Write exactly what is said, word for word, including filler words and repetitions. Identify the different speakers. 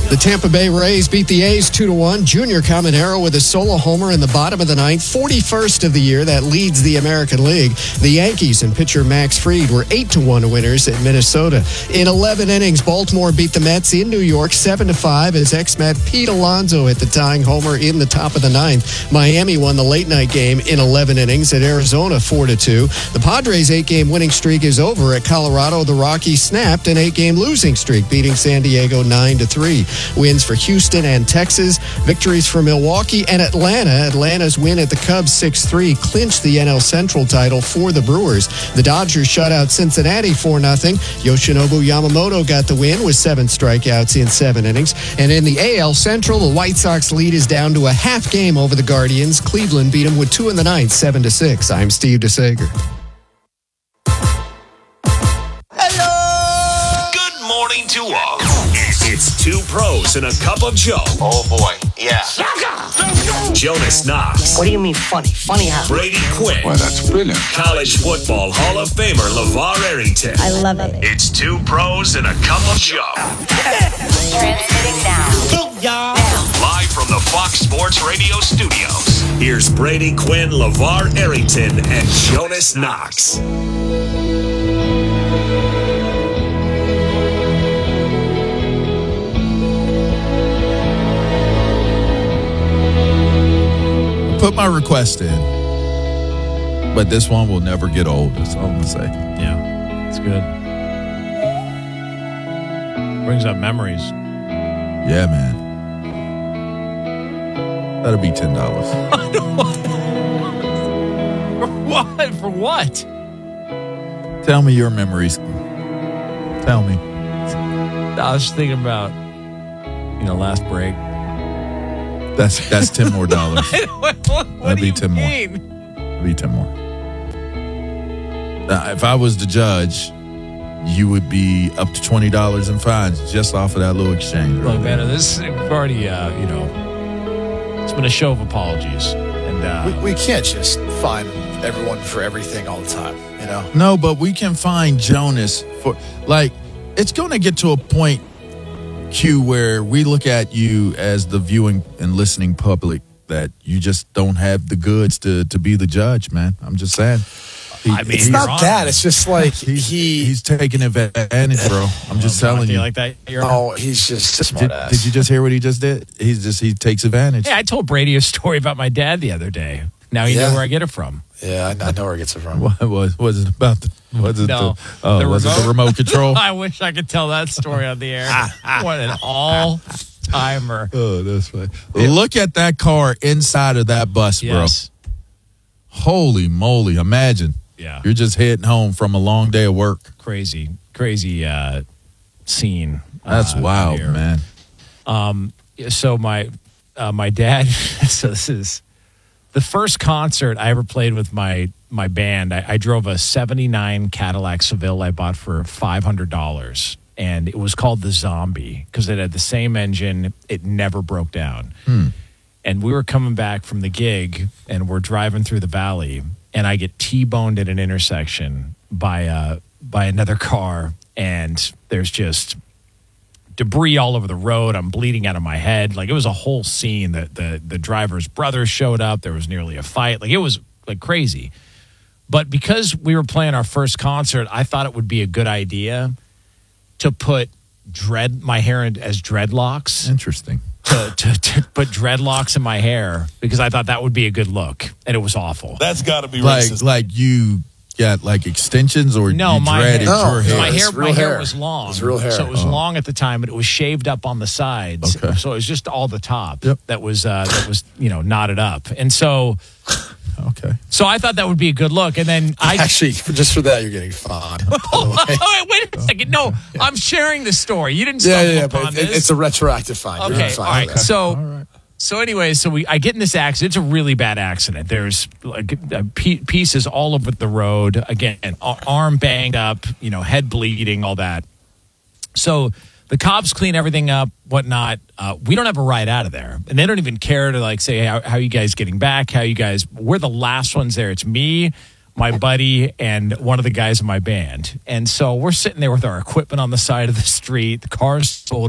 Speaker 1: The Tampa Bay Rays beat the A's two to one. Junior Caminero with a solo homer in the bottom of the ninth, forty-first of the year. That leads the American League. The Yankees and pitcher Max Fried were eight to one winners at Minnesota. In eleven innings, Baltimore beat the Mets in New York seven to five as ex-Met Pete Alonso hit the tying homer in the top of the ninth. Miami won the late-night game in eleven innings at Arizona four to two. The Padres' eight-game winning streak is over. At Colorado, the Rockies snapped an eight-game losing streak, beating San Diego nine to three. Wins for Houston and Texas. Victories for Milwaukee and Atlanta. Atlanta's win at the Cubs six three clinched the N L Central title for the Brewers. The Dodgers shut out Cincinnati four nothing. Yoshinobu Yamamoto got the win with seven strikeouts in seven innings. And in the A L Central, the White Sox lead is down to a half game over the Guardians. Cleveland beat them with two in the ninth, seven to six. I'm Steve DeSager.
Speaker 2: Morning to all. It's two pros and a cup of Joe.
Speaker 3: Oh boy, yeah.
Speaker 2: Jonas Knox.
Speaker 4: What do you mean funny? Funny how?
Speaker 2: Brady Quinn.
Speaker 5: Well, that's brilliant.
Speaker 2: College football Hall of Famer LeVar Arrington.
Speaker 6: I love it.
Speaker 2: It's two pros and a cup of Joe.
Speaker 6: Transmitting now.
Speaker 2: now. Live from the Fox Sports Radio studios. Here's Brady Quinn, LeVar Arrington, and Jonas Knox.
Speaker 7: Put my request in, but this one will never get old. That's all I'm gonna say.
Speaker 8: Yeah, it's good. Brings up memories.
Speaker 7: Yeah, man. That'll be ten dollars.
Speaker 8: For what? For what?
Speaker 7: Tell me your memories. Tell me.
Speaker 8: I was thinking about, you know, last break.
Speaker 7: That's that's ten more dollars.
Speaker 8: what, what, what
Speaker 7: That'd
Speaker 8: do
Speaker 7: be
Speaker 8: you
Speaker 7: ten
Speaker 8: mean?
Speaker 7: more. That'd be ten more. Now, if I was the judge, you would be up to twenty dollars in fines just off of that little exchange.
Speaker 8: Look,
Speaker 7: right
Speaker 8: man, this is already, uh, you know, it's been a show of apologies, and uh,
Speaker 3: We, we can't just fine everyone for everything all the time, you know?
Speaker 7: No, but we can find Jonas for, like, it's going to get to a point, Q, where we look at you as the viewing and listening public that you just don't have the goods to, to be the judge, man. I'm just saying. He,
Speaker 8: I mean,
Speaker 3: It's not that. It's just like
Speaker 7: he's,
Speaker 3: he.
Speaker 7: he's taking advantage, bro. I'm just
Speaker 8: Well,
Speaker 7: telling
Speaker 8: do
Speaker 7: you.
Speaker 8: you like that? You're
Speaker 3: Oh, he's just a smart
Speaker 7: Did,
Speaker 3: ass.
Speaker 7: did you just hear what he just did? He's just he takes advantage.
Speaker 8: Yeah, I told Brady a story about my dad the other day. Now you
Speaker 3: Yeah.
Speaker 8: know where I get it from.
Speaker 3: Yeah, I, I know where he gets it from.
Speaker 7: What was was it about? The, was it
Speaker 8: No,
Speaker 7: the, oh,
Speaker 8: the
Speaker 7: was it
Speaker 8: remote?
Speaker 7: the remote control?
Speaker 8: I wish I could tell that story on the air. What an all-timer.
Speaker 7: Oh, that's funny. Look at that car inside of that bus,
Speaker 8: Yes.
Speaker 7: bro. Holy moly! Imagine.
Speaker 8: Yeah.
Speaker 7: You're just heading home from a long day of work.
Speaker 8: Crazy, crazy uh, scene.
Speaker 7: That's
Speaker 8: uh,
Speaker 7: wild,
Speaker 8: here.
Speaker 7: man.
Speaker 8: Um, so my uh, my dad. So this is the first concert I ever played with my my band. I, I drove a seventy-nine Cadillac Seville I bought for five hundred dollars, and it was called the Zombie because it had the same engine. It never broke down.
Speaker 7: Hmm.
Speaker 8: And we were coming back from the gig, and we're driving through the valley, and I get T-boned at an intersection by uh, by another car, and there's just debris all over the road. I'm bleeding out of my head. Like, it was a whole scene. That the the driver's brother showed up. There was nearly a fight. Like, it was like crazy. But because we were playing our first concert, I thought it would be a good idea to put dread my hair in, as dreadlocks.
Speaker 7: Interesting.
Speaker 8: To, to, to put dreadlocks in my hair because I thought that would be a good look, and it was awful.
Speaker 5: That's got to be
Speaker 7: Like
Speaker 5: racist.
Speaker 7: like you got like extensions or
Speaker 8: No,
Speaker 7: you
Speaker 8: my
Speaker 7: dreaded
Speaker 8: hair,
Speaker 3: No,
Speaker 7: your hair?
Speaker 8: my hair,
Speaker 3: It's real
Speaker 8: my hair
Speaker 3: hair.
Speaker 8: was long.
Speaker 3: It's real hair.
Speaker 8: So it was
Speaker 7: Oh.
Speaker 8: long at the time, but it was shaved up on the sides.
Speaker 7: Okay.
Speaker 8: So it was just all the top
Speaker 7: Yep.
Speaker 8: that was uh, that was you know knotted up, and so
Speaker 7: Okay.
Speaker 8: so I thought that would be a good look, and then I
Speaker 3: Actually, just for that, you're getting fined.
Speaker 8: oh, wait, wait a second. No, I'm sharing the story. You didn't
Speaker 3: Yeah,
Speaker 8: stumble
Speaker 3: yeah, yeah,
Speaker 8: upon
Speaker 3: but
Speaker 8: this.
Speaker 3: it, it's a retroactive fine. You're
Speaker 8: Okay,
Speaker 3: fine
Speaker 8: all right.
Speaker 3: with that.
Speaker 8: So, so anyway, so we I get in this accident. It's a really bad accident. There's like uh, pe- pieces all over the road. Again, a- arm banged up, you know, head bleeding, all that. So the cops clean everything up, whatnot. Uh, we don't have a ride out of there, and they don't even care to like say how, how you guys getting back. How you guys? We're the last ones there. It's me, my buddy, and one of the guys in my band. And so we're sitting there with our equipment on the side of the street. The car's sold